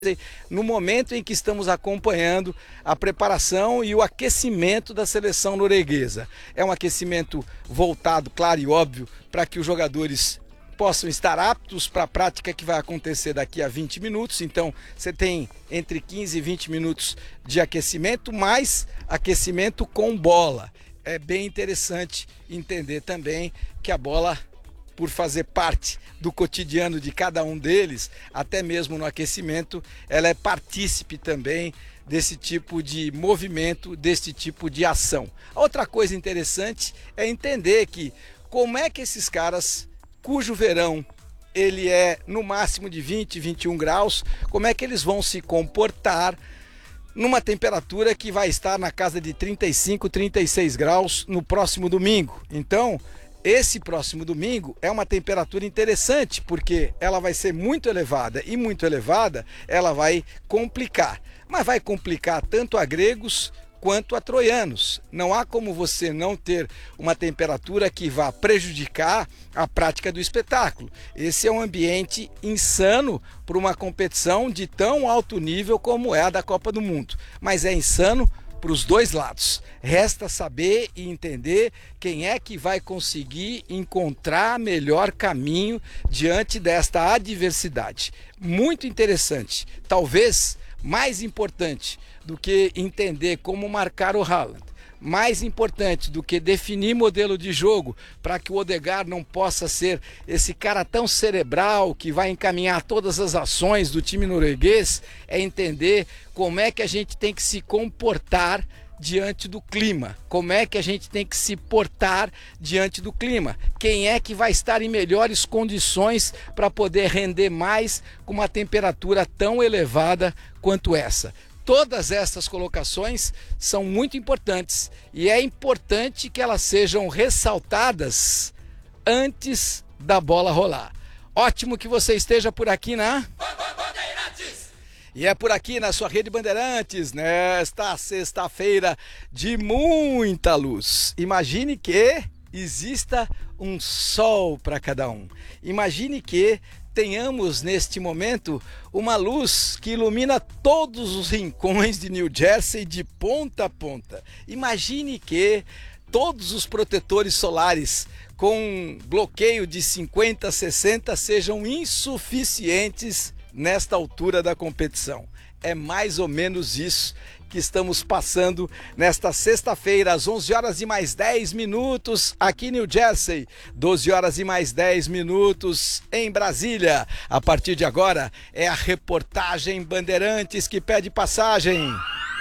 no momento em que estamos acompanhando a preparação e o aquecimento da seleção norueguesa. É um aquecimento voltado, claro e óbvio, para que os jogadores possam estar aptos para a prática que vai acontecer daqui a 20 minutos. Então você tem entre 15 e 20 minutos de aquecimento, mais aquecimento com bola. É bem interessante entender também que a bola, por fazer parte do cotidiano de cada um deles, até mesmo no aquecimento, ela é partícipe também desse tipo de movimento, desse tipo de ação. Outra coisa interessante é entender que como é que esses caras, cujo verão ele é no máximo de 20, 21 graus, como é que eles vão se comportar numa temperatura que vai estar na casa de 35, 36 graus no próximo domingo. Então, esse próximo domingo é uma temperatura interessante, porque ela vai ser muito elevada, e muito elevada ela vai complicar. Mas vai complicar tanto a gregos quanto a troianos. Não há como você não ter uma temperatura que vá prejudicar a prática do espetáculo. Esse é um ambiente insano para uma competição de tão alto nível como é a da Copa do Mundo. Mas é insano para os dois lados. Resta saber e entender quem é que vai conseguir encontrar melhor caminho diante desta adversidade. Muito interessante, talvez mais importante do que entender como marcar o Haaland, mais importante do que definir modelo de jogo para que o Odegaard não possa ser esse cara tão cerebral que vai encaminhar todas as ações do time norueguês, é entender como é que a gente tem que se comportar diante do clima, como é que a gente tem que se portar diante do clima, quem é que vai estar em melhores condições para poder render mais com uma temperatura tão elevada quanto essa. Todas essas colocações são muito importantes e é importante que elas sejam ressaltadas antes da bola rolar. Ótimo que você esteja por aqui na Bandeirantes! E é por aqui na sua rede Bandeirantes, nesta sexta-feira de muita luz. Imagine que exista um sol para cada um. Imagine que tenhamos neste momento uma luz que ilumina todos os rincões de New Jersey de ponta a ponta. Imagine que todos os protetores solares com bloqueio de 50, 60 sejam insuficientes nesta altura da competição. É mais ou menos isso que estamos passando nesta sexta-feira, às 11 horas e mais 10 minutos aqui em New Jersey, 12 horas e mais 10 minutos em Brasília. A partir de agora é a reportagem Bandeirantes que pede passagem.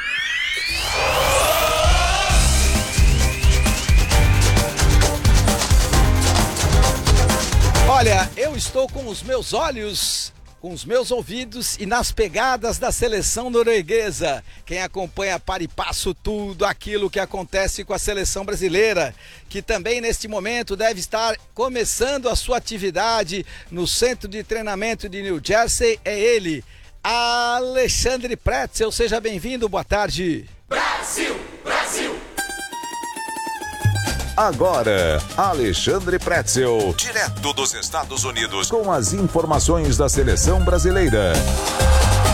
Olha, eu estou com os meus olhos, com os meus ouvidos e nas pegadas da seleção norueguesa. Quem acompanha para e passo tudo aquilo que acontece com a seleção brasileira, que também neste momento deve estar começando a sua atividade no centro de treinamento de New Jersey, é ele, Alexandre Pretzel. Seja bem-vindo, boa tarde. Brasil, Brasil! Agora, Alexandre Pretzel, direto dos Estados Unidos, com as informações da seleção brasileira.